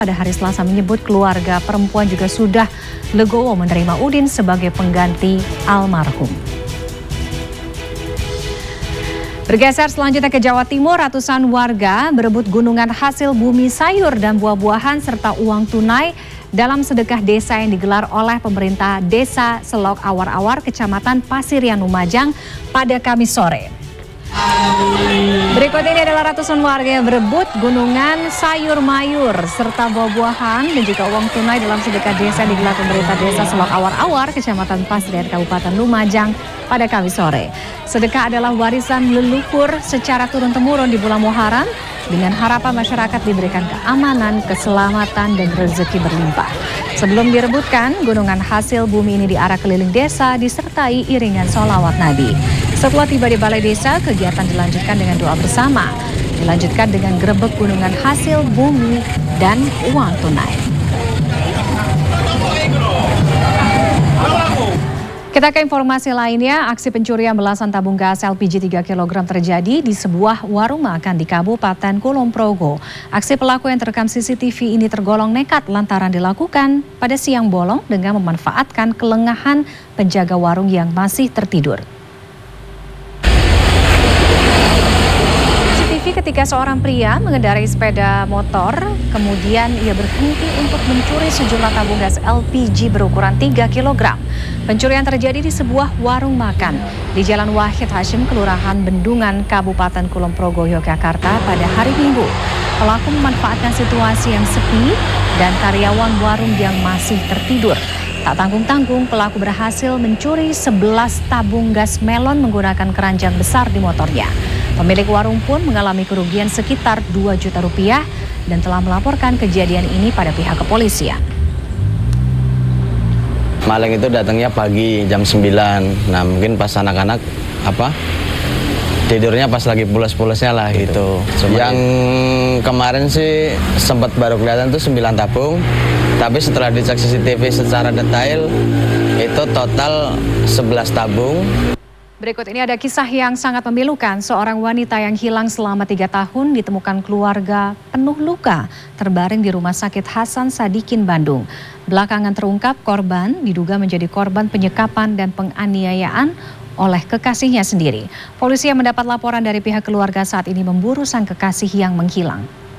Pada hari Selasa menyebut keluarga perempuan juga sudah legowo menerima Udin sebagai pengganti almarhum. Bergeser selanjutnya ke Jawa Timur, ratusan warga berebut gunungan hasil bumi sayur dan buah-buahan serta uang tunai dalam sedekah desa yang digelar oleh pemerintah Desa Selok Awar-Awar, Kecamatan Pasirian Lumajang pada Kamis sore. Berikut ini adalah ratusan warga yang berebut gunungan sayur mayur serta buah-buahan dan juga uang tunai dalam sedekah desa yang digelar pemerintah Desa Selok Awar-Awar, Kecamatan Pasirian, Kabupaten Lumajang pada Kamis sore. Sedekah adalah warisan leluhur secara turun-temurun di bulan Muharram dengan harapan masyarakat diberikan keamanan, keselamatan, dan rezeki berlimpah. Sebelum direbutkan, gunungan hasil bumi ini diarak keliling desa disertai iringan sholawat Nabi. Setelah tiba di balai desa, kegiatan dilanjutkan dengan doa bersama. Dilanjutkan dengan grebek gunungan hasil bumi dan uang tunai. Kita ke informasi lainnya, aksi pencurian belasan tabung gas LPG 3 kg terjadi di sebuah warung makan di Kabupaten Kulon Progo. Aksi pelaku yang terekam CCTV ini tergolong nekat lantaran dilakukan pada siang bolong dengan memanfaatkan kelengahan penjaga warung yang masih tertidur. Ketika seorang pria mengendarai sepeda motor, kemudian ia berhenti untuk mencuri sejumlah tabung gas LPG berukuran 3 kg. Pencurian terjadi di sebuah warung makan di Jalan Wahid Hashim, Kelurahan Bendungan, Kabupaten Kulon Progo, Yogyakarta pada hari Minggu. Pelaku memanfaatkan situasi yang sepi dan karyawan warung yang masih tertidur. Tak tanggung-tanggung, pelaku berhasil mencuri 11 tabung gas melon menggunakan keranjang besar di motornya. Pemilik warung pun mengalami kerugian sekitar 2 juta rupiah dan telah melaporkan kejadian ini pada pihak kepolisian. Maling itu datangnya pagi jam 9. Nah, mungkin pas anak-anak tidurnya pas lagi pulas-pulasnya lah gitu. Yang kemarin sih sempat baru kelihatan tuh 9 tabung. Tapi setelah dicek CCTV secara detail itu total 11 tabung. Berikut ini ada kisah yang sangat memilukan. Seorang wanita yang hilang selama 3 tahun ditemukan keluarga penuh luka terbaring di Rumah Sakit Hasan Sadikin, Bandung. Belakangan terungkap korban diduga menjadi korban penyekapan dan penganiayaan oleh kekasihnya sendiri. Polisi yang mendapat laporan dari pihak keluarga saat ini memburu sang kekasih yang menghilang.